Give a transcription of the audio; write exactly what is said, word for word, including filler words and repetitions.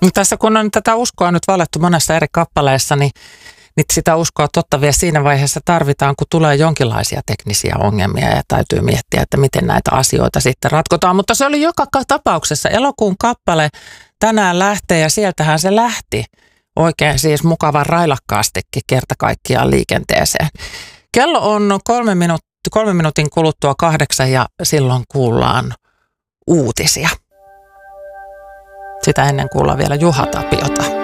Tässä kun on tätä uskoa nyt valettu monessa eri kappaleessa, niin, niin sitä uskoa totta vielä siinä vaiheessa tarvitaan, kun tulee jonkinlaisia teknisiä ongelmia ja täytyy miettiä, että miten näitä asioita sitten ratkotaan. Mutta se oli joka tapauksessa elokuun kappale tänään lähtee ja sieltähän se lähti oikein siis mukavan railakkaastikin kerta kaikkiaan liikenteeseen. Kello on kolme, minuut- kolme minuutin kuluttua kahdeksan ja silloin kuullaan uutisia. Sitä ennen kuullaan vielä Juha Tapiota.